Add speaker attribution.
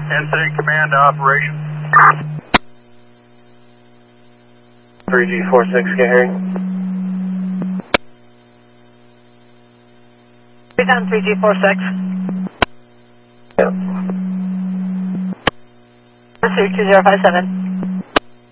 Speaker 1: Incident command to operations.
Speaker 2: 3G46, get hearing.
Speaker 3: 3G46.
Speaker 2: Yeah.
Speaker 3: Pursuit 2057.